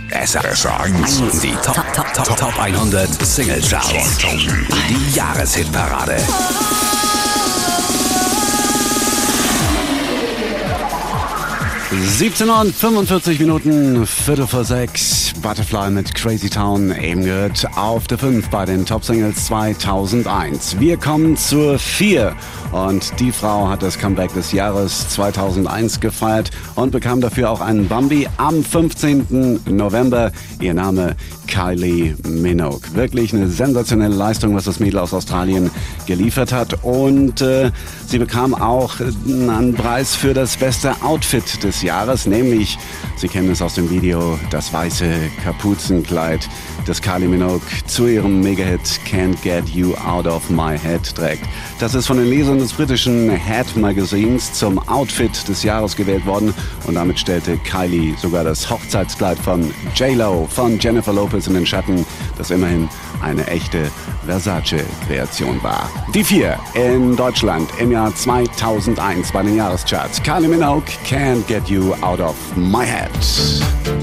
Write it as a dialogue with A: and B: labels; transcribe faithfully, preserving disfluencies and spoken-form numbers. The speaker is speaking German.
A: S R eins. Die Top, Top, Top, Top hundert Single-Charts. Die Jahreshitparade. siebzehn Uhr und fünfundvierzig Minuten, Viertel vor sechs. Butterfly mit Crazy Town, eben gehört auf der fünf bei den Top Singles zweitausendeins. Wir kommen zur vier und die Frau hat das Comeback des Jahres zweitausendeins gefeiert und bekam dafür auch einen Bambi am fünfzehnten November. Ihr Name Kylie Minogue. Wirklich eine sensationelle Leistung, was das Mädel aus Australien geliefert hat. Und äh, sie bekam auch einen Preis für das beste Outfit des Jahres, nämlich, Sie kennen es aus dem Video, das weiße Kapuzenkleid, das Kylie Minogue zu ihrem Megahit Can't Get You Out of My Head trägt. Das ist von den Lesern des britischen Head Magazins zum Outfit des Jahres gewählt worden und damit stellte Kylie sogar das Hochzeitskleid von J Lo, von Jennifer Lopez in den Schatten, das immerhin eine echte Versace-Kreation war. Die vier in Deutschland im Jahr zweitausendeins bei den Jahrescharts. Kylie Minogue, Can't Get You Out of My Head.